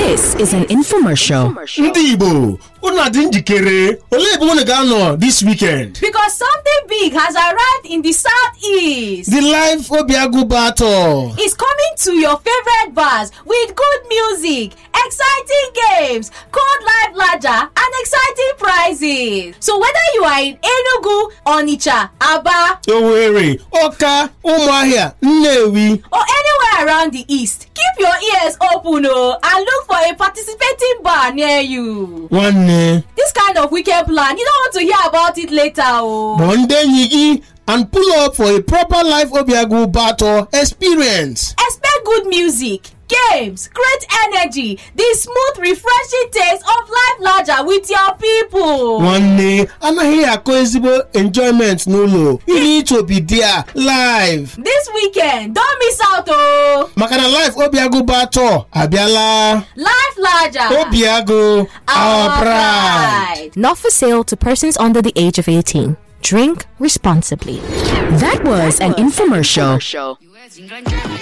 This is an infomercial. Ndị Igbo, unu adị njikere? Olee ebe unu ga-anọ this weekend? Because something big has arrived in the southeast. The live Obiagu battle is coming to your favorite bars with good music, exciting games, cold live ladder, and exciting prizes. So whether you are in Enugu, Onitsha, Aba, Owerri, Awka, Umuahia, Nnewi, or anywhere around the east, keep your ears open and look for a participating bar near you. This kind of weekend plan, you don't want to hear about it later. Monday Yigi and pull up for a proper live Obiagu battle experience. Expect good music, games, great energy, the smooth, refreshing taste of live ladder with your people. One day, anaghị akọ ezigbo enjoyment n'ụlọ. You need to be there live. This weekend, don't miss out Maka na live Obiagu battle abịala. Live ladder. Obiagu, our pride. Not for sale to persons under the age of 18. Drink responsibly. That was an infomercial.